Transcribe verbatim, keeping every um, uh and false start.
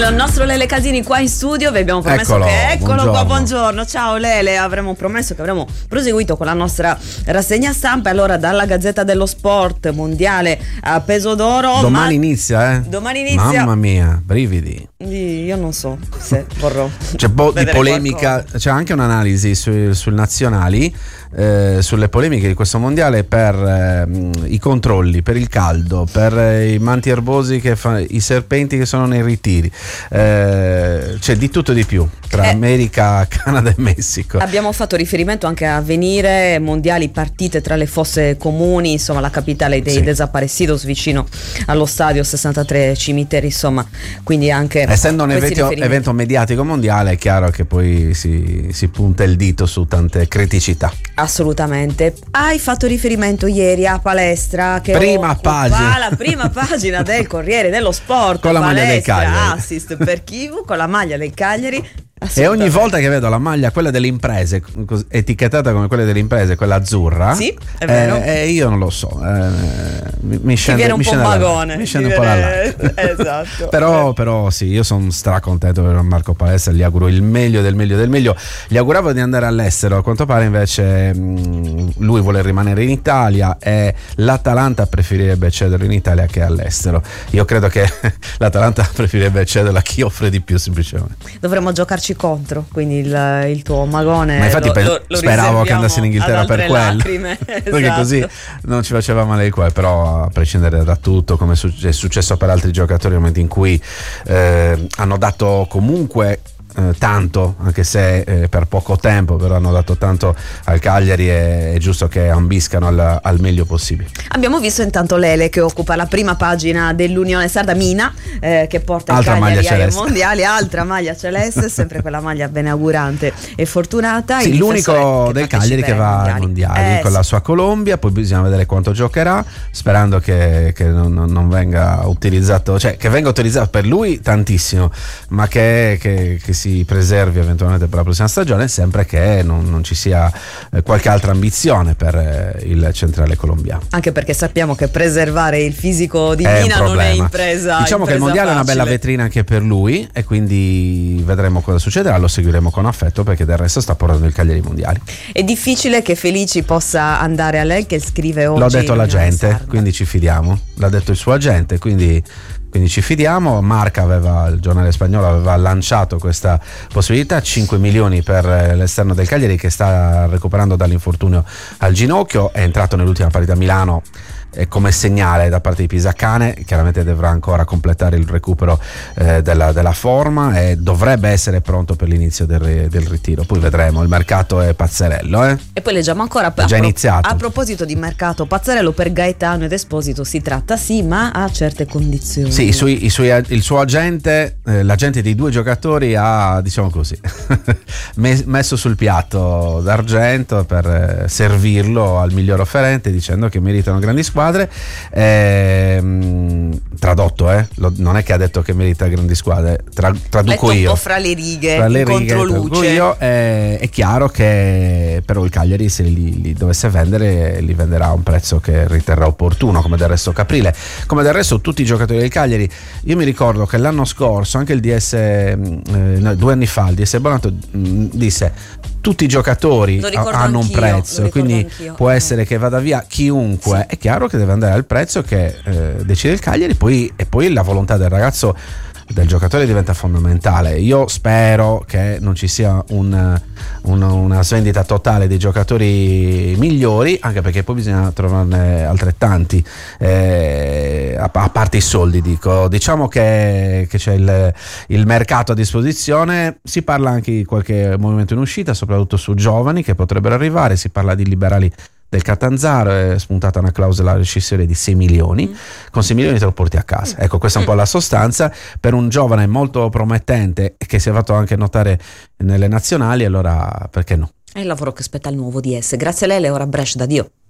il nostro Lele Casini qua in studio, vi abbiamo promesso eccolo, che eccolo buongiorno. qua, buongiorno, ciao Lele, avremmo promesso che avremmo proseguito con la nostra rassegna stampa. Allora, dalla Gazzetta dello Sport, mondiale a peso d'oro. Domani ma... inizia, eh? Domani inizia. Mamma mia, brividi. Io non so se vorrò. C'è un po' di polemica, qualcosa. C'è anche un'analisi sui, sul nazionali, eh, sulle polemiche di questo mondiale per eh, i controlli, per il caldo, per eh, i manti erbosi, che fa, i serpenti che sono nei ritiri. Eh, c'è di tutto e di più tra eh, America, Canada e Messico. Abbiamo fatto riferimento anche a Avvenire, mondiali, partite tra le fosse comuni, insomma la capitale dei sì. desaparecidos vicino allo stadio, sessantatré cimiteri, insomma, quindi anche essendo un evento, evento mediatico mondiale è chiaro che poi si, si punta il dito su tante criticità. Assolutamente. Hai fatto riferimento ieri a Palestra, che prima pagina. la prima pagina del Corriere dello Sport, con la maglia del Cagliari, assist per Kivu con la maglia del Cagliari. E ogni volta che vedo la maglia, quella delle imprese, etichettata come quella delle imprese, quella azzurra, sì, è vero. Eh, eh, io non lo so, eh, mi, mi scende, viene un mi po' scende magone, mi scende mi un po' viene... la esatto. però, però sì, io sono stracontento per Marco Palestra, gli auguro il meglio del meglio del meglio. Gli auguravo di andare all'estero, a quanto pare invece mh, lui vuole rimanere in Italia e l'Atalanta preferirebbe cederlo in Italia che all'estero. Io credo che l'Atalanta preferirebbe cederlo a chi offre di più, semplicemente. Dovremmo giocarci contro, quindi il, il tuo magone. Ma infatti lo, per, lo, lo speravo che andasse in Inghilterra per quello, lacrime, perché esatto. così non ci faceva male il cuore. Però a prescindere da tutto, come è successo per altri giocatori, nel momento in cui eh, hanno dato comunque Eh, tanto, anche se eh, per poco tempo, però hanno dato tanto al Cagliari, è, è giusto che ambiscano al, al meglio possibile. Abbiamo visto intanto Lele che occupa la prima pagina dell'Unione Sarda, Mina, eh, che porta altra il Cagliari ai celeste. mondiali, altra maglia celeste, sempre quella maglia beneaugurante e fortunata. Sì, l'unico del Cagliari che va ai mondiali, eh, con sì. la sua Colombia, poi bisogna vedere quanto giocherà, sperando che, che non, non venga utilizzato, cioè che venga utilizzato per lui tantissimo, ma che, che, che si preservi eventualmente per la prossima stagione, sempre che non, non ci sia eh, qualche altra ambizione per eh, il centrale colombiano. Anche perché sappiamo che preservare il fisico di è Mina non è impresa. Diciamo impresa che il mondiale facile. è una bella vetrina anche per lui, e quindi vedremo cosa succederà, lo seguiremo con affetto, perché del resto sta portando il Cagliari ai mondiali. È difficile che Felici possa andare a lei, che scrive oggi. L'ho detto l'agente, Sarda. quindi ci fidiamo. L'ha detto il suo agente, quindi quindi ci fidiamo. Marca aveva, il giornale spagnolo aveva lanciato questa possibilità, cinque milioni per l'esterno del Cagliari che sta recuperando dall'infortunio al ginocchio, è entrato nell'ultima partita a Milano eh, come segnale da parte di Pisacane, chiaramente dovrà ancora completare il recupero eh, della, della forma e dovrebbe essere pronto per l'inizio del, del ritiro, poi vedremo, il mercato è pazzerello eh? E poi leggiamo ancora è già a, pro- iniziato. A proposito di mercato pazzerello per Gaetano ed Esposito si tratta, sì, ma a certe condizioni. Sì, i suoi, i suoi, il suo agente, eh, l'agente dei due giocatori ha, diciamo così, messo sul piatto d'argento per eh, servirlo al miglior offerente, dicendo che meritano grandi squadre. Eh, tradotto, eh? Lo, non è che ha detto che merita grandi squadre, tra, traduco Metto io. un po' fra le righe, fra le in righe, controluce. Io, eh, è chiaro che però il Cagliari, se li, li dovesse vendere, li venderà a un prezzo che riterrà opportuno, come del resto Caprile, come del resto tutti i giocatori del Cagliari. Io mi ricordo che l'anno scorso anche il D S, eh, no, due anni fa il D S Bonato mh, disse tutti i giocatori hanno un prezzo, quindi anch'io. può essere che vada via chiunque, sì. È chiaro che deve andare al prezzo che eh, decide il Cagliari, poi, e poi la volontà del ragazzo, del giocatore, diventa fondamentale. Io spero che non ci sia un, un, una svendita totale dei giocatori migliori, anche perché poi bisogna trovarne altrettanti, eh, a, a parte i soldi, dico. Diciamo che, che c'è il, il mercato a disposizione, si parla anche di qualche movimento in uscita, soprattutto su giovani che potrebbero arrivare, si parla di liberali del Catanzaro, è spuntata una clausola rescissoria di sei milioni, mm. con sei milioni te lo porti a casa, ecco, questa è un po' la sostanza per un giovane molto promettente che si è fatto anche notare nelle nazionali, allora perché no? È il lavoro che spetta al nuovo D S. Grazie a lei, Leora Brescia, da Dio.